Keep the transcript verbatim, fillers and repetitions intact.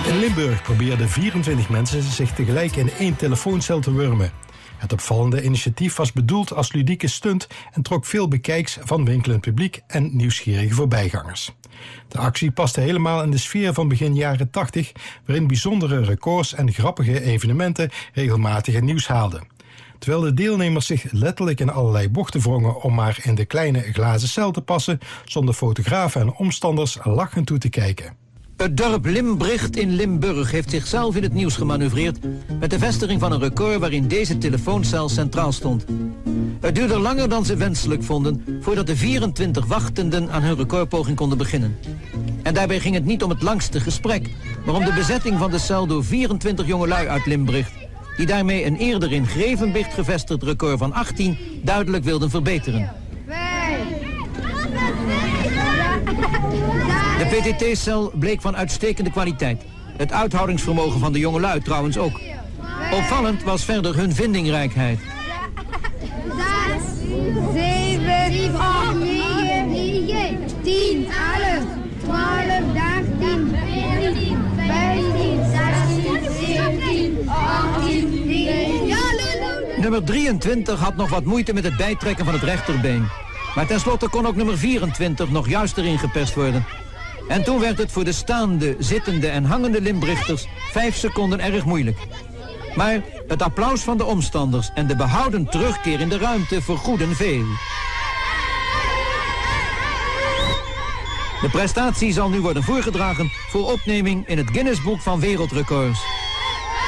In Limburg probeerden vierentwintig mensen zich tegelijk in één telefooncel te wurmen. Het opvallende initiatief was bedoeld als ludieke stunt en trok veel bekijks van winkelend publiek en nieuwsgierige voorbijgangers. De actie paste helemaal in de sfeer van begin jaren tachtig, waarin bijzondere records en grappige evenementen regelmatig het nieuws haalden. Terwijl de deelnemers zich letterlijk in allerlei bochten wrongen om maar in de kleine glazen cel te passen, stonden fotografen en omstanders lachend toe te kijken. Het dorp Limbricht in Limburg heeft zichzelf in het nieuws gemanoeuvreerd met de vestiging van een record waarin deze telefooncel centraal stond. Het duurde langer dan ze wenselijk vonden voordat de vierentwintig wachtenden aan hun recordpoging konden beginnen. En daarbij ging het niet om het langste gesprek, maar om de bezetting van de cel door vierentwintig jongelui uit Limbricht, die daarmee een eerder in Grevenbicht gevestigd record van achttien duidelijk wilden verbeteren. De P T T-cel bleek van uitstekende kwaliteit. Het uithoudingsvermogen van de jongelui trouwens ook. Opvallend was verder hun vindingrijkheid. zes, zeven, acht, negen, tien, elf, twaalf, dertien, veertien, vijftien, zestien, zeventien, achttien, negentien. Nummer drieëntwintig had nog wat moeite met het bijtrekken van het rechterbeen. Maar tenslotte kon ook nummer vierentwintig nog juist erin geperst worden. En toen werd het voor de staande, zittende en hangende Limbrichters vijf seconden erg moeilijk. Maar het applaus van de omstanders en de behouden terugkeer in de ruimte vergoeden veel. De prestatie zal nu worden voorgedragen voor opneming in het Guinness Boek van Wereldrecords.